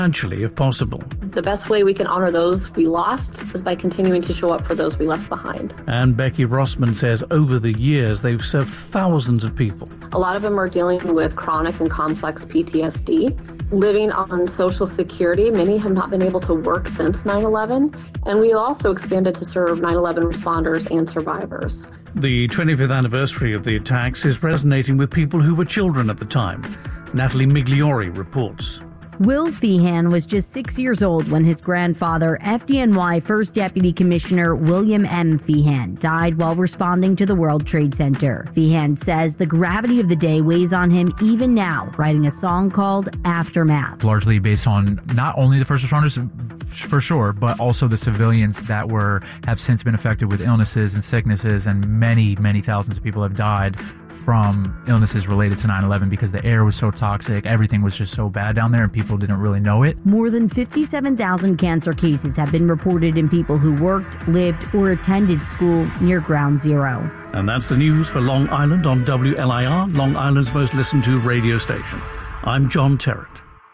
financially if possible. The best way we can honor those we lost is by continuing to show up for those we left behind. And Becky Rossman says over the years they've served thousands of people. A lot of them are dealing with chronic and complex PTSD. Living on Social Security, many have not been able to work since 9/11, and we also expanded to serve 9/11 responders and survivors. The 25th anniversary of the attacks is resonating with people who were children at the time. Natalie Migliori reports. Will Feehan was just 6 years old when his grandfather, FDNY First Deputy Commissioner William M. Feehan, died while responding to the World Trade Center. Feehan says the gravity of the day weighs on him even now, writing a song called Aftermath. Largely based on not only the first responders, for sure, but also the civilians that have since been affected with illnesses and sicknesses, and many, many thousands of people have died from illnesses related to 9/11 because the air was so toxic, everything was just so bad down there, and people didn't really know it. More than 57,000 cancer cases have been reported in people who worked, lived, or attended school near Ground Zero. And that's the news for Long Island on WLIR, Long Island's most listened to radio station. I'm John Terrett.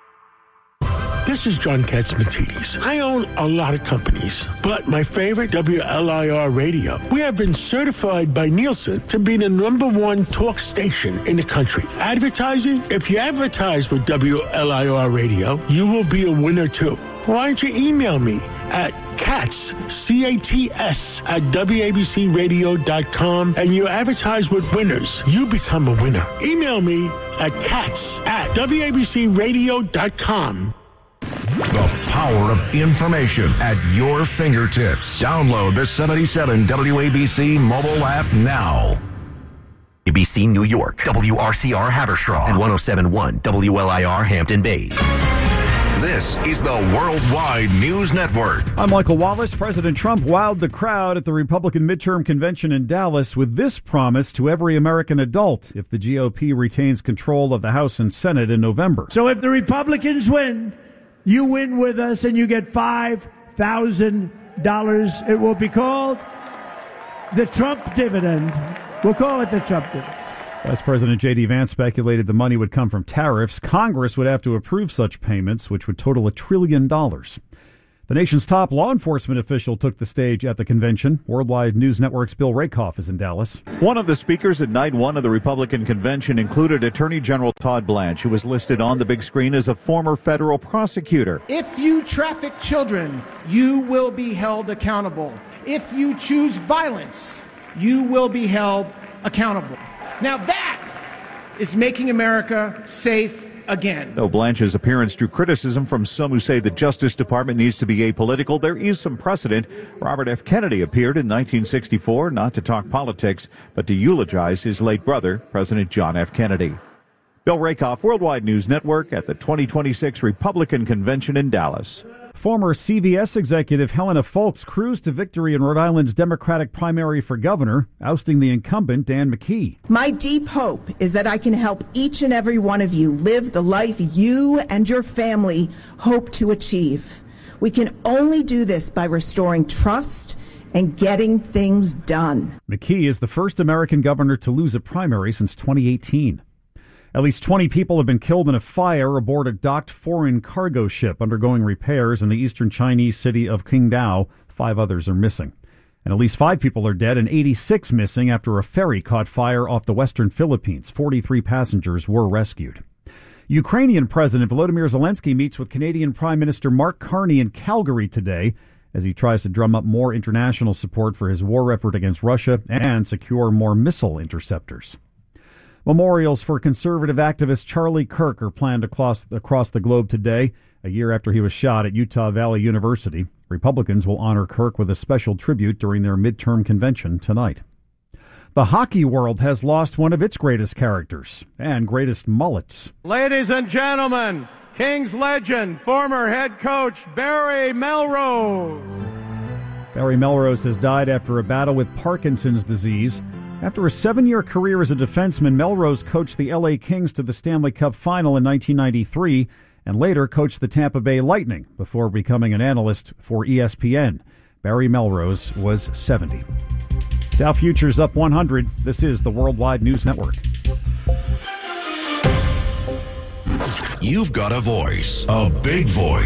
This is John Katzmatidis. I own a lot of companies, but my favorite, WLIR Radio. We have been certified by Nielsen to be the #1 talk station in the country. Advertising? If you advertise with WLIR Radio, you will be a winner too. Why don't you email me at Katz, C-A-T-S, at WABCRadio.com, and you advertise with winners. You become a winner. Email me at Katz at WABCRadio.com. The power of information at your fingertips. Download the 77 WABC mobile app now. ABC New York, WRCR Haverstraw, and 107.1 WLIR Hampton Bays. This is the Worldwide News Network. I'm Michael Wallace. President Trump wowed the crowd at the Republican midterm convention in Dallas with this promise to every American adult if the GOP retains control of the House and Senate in November. So if the Republicans win, you win with us and you get $5,000. It will be called the Trump dividend. We'll call it the Trump dividend. Vice President J.D. Vance speculated the money would come from tariffs. Congress would have to approve such payments, which would total $1 trillion. The nation's top law enforcement official took the stage at the convention. Worldwide News Network's Bill Rakoff is in Dallas. One of the speakers at night one of the Republican convention included Attorney General Todd Blanche, who was listed on the big screen as a former federal prosecutor. If you traffic children, you will be held accountable. If you choose violence, you will be held accountable. Now that is making America safe again. Though Blanche's appearance drew criticism from some who say the Justice Department needs to be apolitical, there is some precedent. Robert F. Kennedy appeared in 1964 not to talk politics, but to eulogize his late brother, President John F. Kennedy. Bill Rakoff, Worldwide News Network, at the 2026 Republican Convention in Dallas. Former CVS executive Helena Foulkes cruised to victory in Rhode Island's Democratic primary for governor, ousting the incumbent Dan McKee. My deep hope is that I can help each and every one of you live the life you and your family hope to achieve. We can only do this by restoring trust and getting things done. McKee is the first American governor to lose a primary since 2018. At least 20 people have been killed in a fire aboard a docked foreign cargo ship undergoing repairs in the eastern Chinese city of Qingdao. 5 others are missing. And at least 5 people are dead and 86 missing after a ferry caught fire off the western Philippines. 43 passengers were rescued. Ukrainian President Volodymyr Zelensky meets with Canadian Prime Minister Mark Carney in Calgary today as he tries to drum up more international support for his war effort against Russia and secure more missile interceptors. Memorials for conservative activist Charlie Kirk are planned across the globe today, a year after he was shot at Utah Valley University. Republicans will honor Kirk with a special tribute during their midterm convention tonight. The hockey world has lost one of its greatest characters and greatest mullets. Ladies and gentlemen, Kings legend, former head coach Barry Melrose. Barry Melrose has died after a battle with Parkinson's disease. After a 7-year career as a defenseman, Melrose coached the LA Kings to the Stanley Cup Final in 1993 and later coached the Tampa Bay Lightning before becoming an analyst for ESPN. Barry Melrose was 70. Dow Futures up 100. This is the Worldwide News Network. You've got a voice, a big voice.